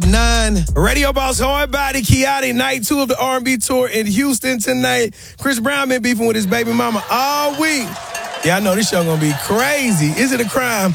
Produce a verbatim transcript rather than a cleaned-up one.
nine. Radio Boss Hard Body, Kiati, night two of the R and B tour in Houston tonight. Chris Brown been beefing with his baby mama all week. Yeah, I know this show gonna be crazy. Is it a crime